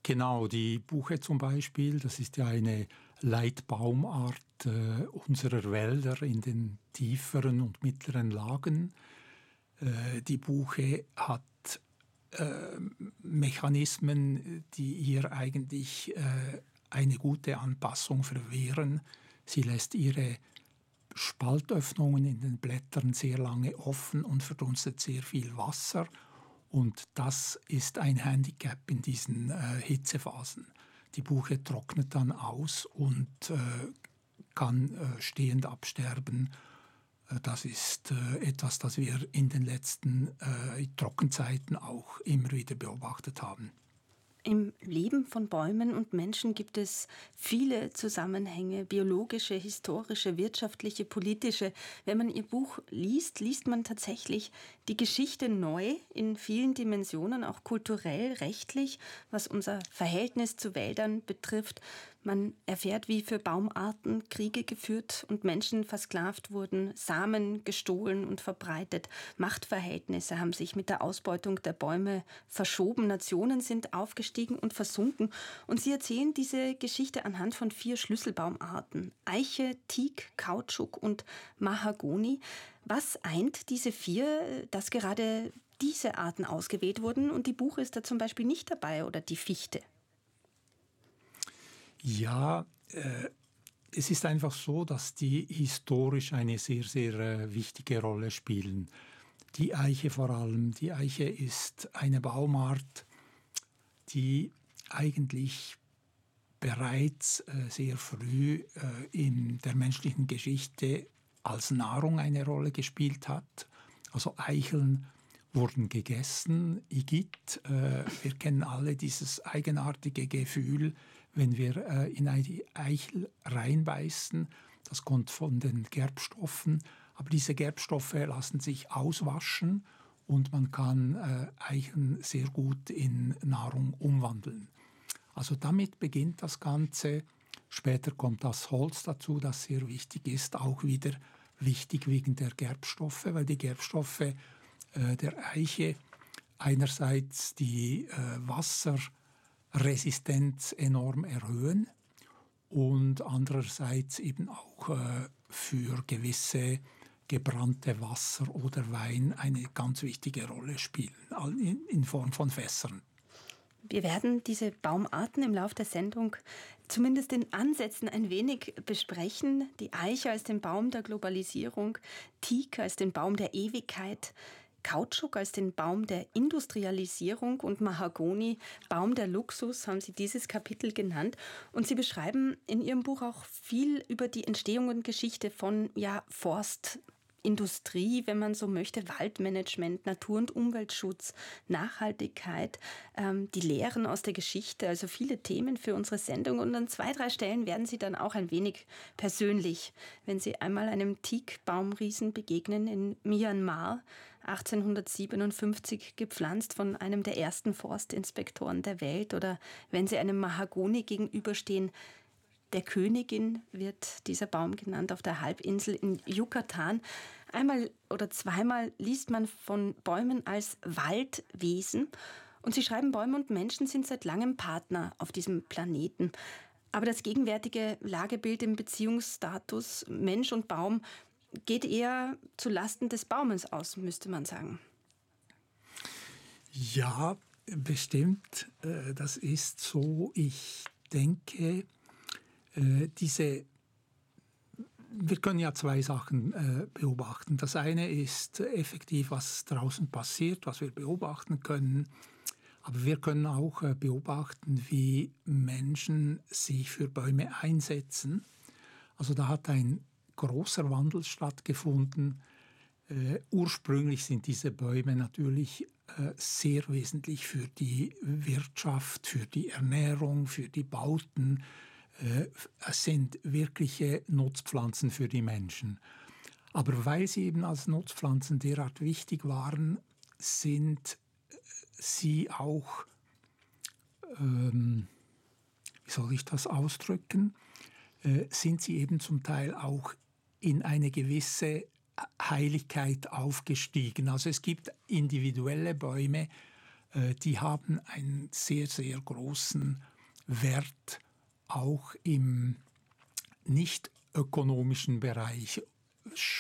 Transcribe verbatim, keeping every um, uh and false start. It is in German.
Genau, die Buche zum Beispiel, das ist ja eine Leitbaumart äh, unserer Wälder in den tieferen und mittleren Lagen. Äh, die Buche hat äh, Mechanismen, die ihr eigentlich äh, eine gute Anpassung verwehren. Sie lässt ihre Spaltöffnungen in den Blättern sehr lange offen und verdunstet sehr viel Wasser. Und das ist ein Handicap in diesen äh, Hitzephasen. Die Buche trocknet dann aus und äh, kann äh, stehend absterben. Äh, das ist äh, etwas, das wir in den letzten äh, Trockenzeiten auch immer wieder beobachtet haben. Im Leben von Bäumen und Menschen gibt es viele Zusammenhänge, biologische, historische, wirtschaftliche, politische. Wenn man Ihr Buch liest, liest man tatsächlich die Geschichte neu in vielen Dimensionen, auch kulturell, rechtlich, was unser Verhältnis zu Wäldern betrifft. Man erfährt, wie für Baumarten Kriege geführt und Menschen versklavt wurden, Samen gestohlen und verbreitet. Machtverhältnisse haben sich mit der Ausbeutung der Bäume verschoben. Nationen sind aufgestiegen und versunken. Und Sie erzählen diese Geschichte anhand von vier Schlüsselbaumarten: Eiche, Teak, Kautschuk und Mahagoni. Was eint diese vier, dass gerade diese Arten ausgewählt wurden und die Buche ist da zum Beispiel nicht dabei oder die Fichte? Ja, äh, es ist einfach so, dass die historisch eine sehr, sehr äh, wichtige Rolle spielen. Die Eiche vor allem. Die Eiche ist eine Baumart, die eigentlich bereits äh, sehr früh äh, in der menschlichen Geschichte als Nahrung eine Rolle gespielt hat. Also Eicheln wurden gegessen. Igitt, äh, wir kennen alle dieses eigenartige Gefühl, wenn wir äh, in eine Eichel reinbeißen. Das kommt von den Gerbstoffen. Aber diese Gerbstoffe lassen sich auswaschen und man kann äh, Eicheln sehr gut in Nahrung umwandeln. Also damit beginnt das Ganze. Später kommt das Holz dazu, das sehr wichtig ist, auch wieder wichtig wegen der Gerbstoffe, weil die Gerbstoffe äh, der Eiche einerseits die äh, Wasserresistenz enorm erhöhen und andererseits eben auch äh, für gewisse gebrannte Wasser oder Wein eine ganz wichtige Rolle spielen, in, in Form von Fässern. Wir werden diese Baumarten im Laufe der Sendung zumindest in Ansätzen ein wenig besprechen. Die Eiche als den Baum der Globalisierung, Teak als den Baum der Ewigkeit, Kautschuk als den Baum der Industrialisierung und Mahagoni, Baum der Luxus, haben Sie dieses Kapitel genannt. Und Sie beschreiben in Ihrem Buch auch viel über die Entstehung und Geschichte von ja, Forst. Industrie, wenn man so möchte, Waldmanagement, Natur- und Umweltschutz, Nachhaltigkeit, ähm, die Lehren aus der Geschichte, also viele Themen für unsere Sendung. Und an zwei, drei Stellen werden Sie dann auch ein wenig persönlich, wenn Sie einmal einem Teak-Baumriesen begegnen in Myanmar, achtzehnhundertsiebenundfünfzig gepflanzt von einem der ersten Forstinspektoren der Welt, oder wenn Sie einem Mahagoni gegenüberstehen. Der Königin wird dieser Baum genannt auf der Halbinsel in Yucatan. Einmal oder zweimal liest man von Bäumen als Waldwesen. Und Sie schreiben, Bäume und Menschen sind seit langem Partner auf diesem Planeten. Aber das gegenwärtige Lagebild im Beziehungsstatus Mensch und Baum geht eher zu Lasten des Baumes aus, müsste man sagen. Ja, bestimmt. Das ist so. Ich denke, Diese, wir können ja zwei Sachen äh, beobachten. Das eine ist effektiv, was draußen passiert, was wir beobachten können. Aber wir können auch äh, beobachten, wie Menschen sich für Bäume einsetzen. Also da hat ein großer Wandel stattgefunden. Äh, ursprünglich sind diese Bäume natürlich äh, sehr wesentlich für die Wirtschaft, für die Ernährung, für die Bauten. Es sind wirkliche Nutzpflanzen für die Menschen. Aber weil sie eben als Nutzpflanzen derart wichtig waren, sind sie auch, ähm, wie soll ich das ausdrücken, äh, sind sie eben zum Teil auch in eine gewisse Heiligkeit aufgestiegen. Also es gibt individuelle Bäume, äh, die haben einen sehr, sehr großen Wert auch im nicht ökonomischen Bereich.